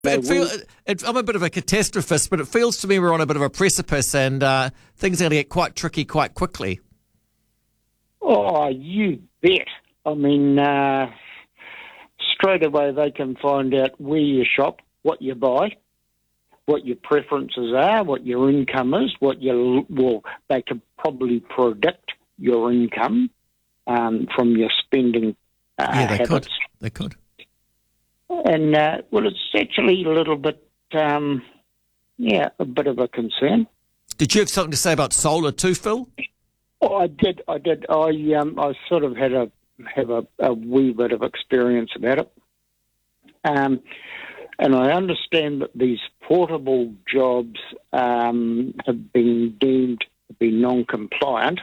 I'm a bit of a catastrophist, but it feels to me we're on a bit of a precipice and things are going to get quite tricky quite quickly. Oh, you bet. I mean, straight away they can find out where you shop, what you buy, what your preferences are, what your income is, they can probably predict your income from your spending habits. They could. And, it's actually a little bit, a bit of a concern. Did you have something to say about solar too, Phil? Oh, I did. I sort of have a wee bit of experience about it. And I understand that these portable jobs have been deemed to be non-compliant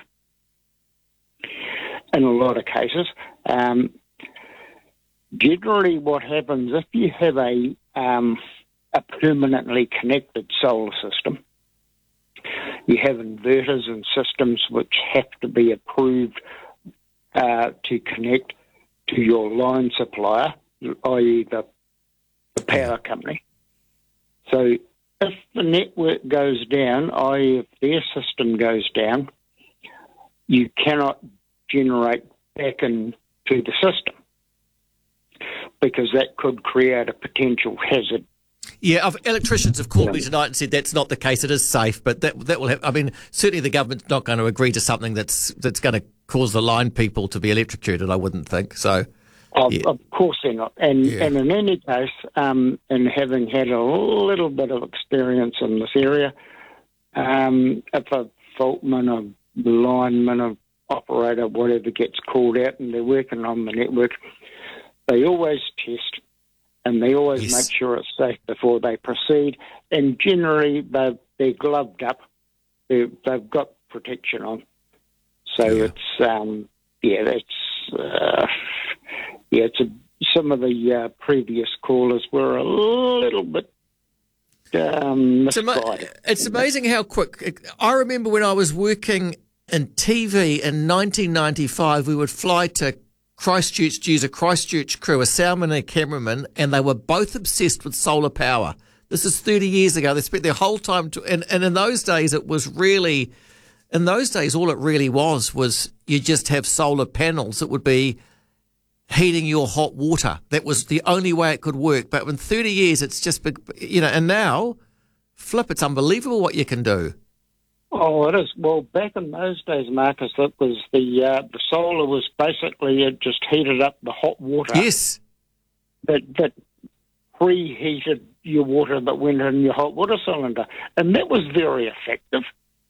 in a lot of cases. Generally, what happens if you have a permanently connected solar system, you have inverters and systems which have to be approved to connect to your line supplier, i.e. the power company. So if the network goes down, i.e. if their system goes down, you cannot generate back into the system, because that could create a potential hazard. Yeah, electricians have called me tonight and said that's not the case. It is safe, but that will have. I mean, certainly the government's not going to agree to something that's going to cause the line people to be electrocuted. I wouldn't think so. Of course they're not. And in any case, and having had a little bit of experience in this area, if a faultman, a lineman, an operator, whatever gets called out and they're working on the network, they always test and they always make sure it's safe before they proceed. And generally, they're gloved up. They've got protection on. So some of the previous callers were a little bit misguided. It's amazing how quick. I remember when I was working in TV in 1995, we would fly to Christchurch to use a Christchurch crew, a soundman and a cameraman, and they were both obsessed with solar power. This is 30 years ago. They spent their whole time and in those days it was really, in those days all it really was you just have solar panels that would be heating your hot water. That was the only way it could work. But in 30 years it's just been, and now, it's unbelievable what you can do. Oh, it is. Well, back in those days, Marcus, it was the solar was basically, it just heated up the hot water. Yes. That preheated your water that went in your hot water cylinder. And that was very effective.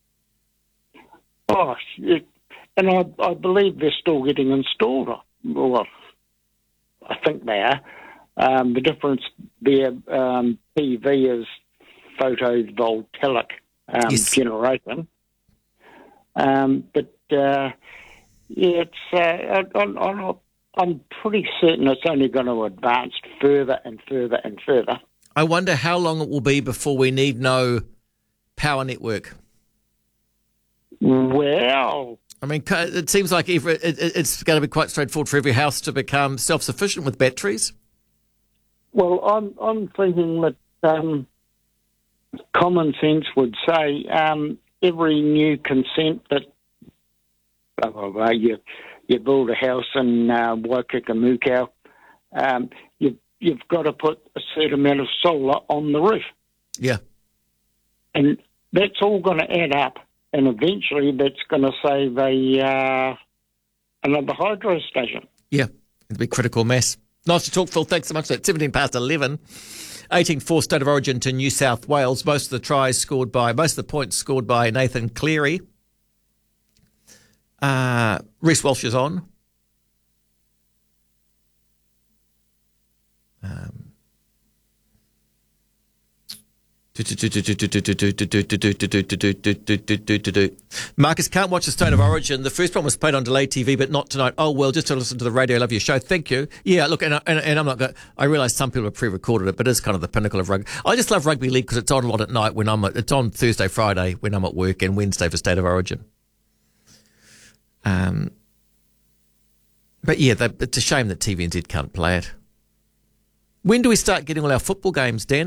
And I believe they're still getting installed. Well, I think they are. The difference there, PV is photovoltaic generation. I'm pretty certain it's only going to advance further and further and further. I wonder how long it will be before we need no power network. Well, I mean, it seems like it's going to be quite straightforward for every house to become self-sufficient with batteries. Well, I'm thinking that common sense would say every new consent that you build a house in Waikakamukau, you've got to put a certain amount of solar on the roof. Yeah. And that's all going to add up, and eventually that's going to save another hydro station. Yeah, it'll be critical mass. Nice to talk, Phil. Thanks so much for that. 17 past 11. 18-4 State of Origin to New South Wales. Most of the points scored by Nathan Cleary. Reece Walsh is on. Marcus, can't watch the State of Origin. The first one was played on delayed TV, but not tonight. Oh, well, just to listen to the radio. Love your show. Thank you. Yeah, look, and I'm not going. I realise some people have pre-recorded it, but it's kind of the pinnacle of rugby. I just love rugby league because it's on a lot at night when it's on Thursday, Friday when I'm at work, and Wednesday for State of Origin. But yeah, it's a shame that TVNZ can't play it. When do we start getting all our football games, Dan?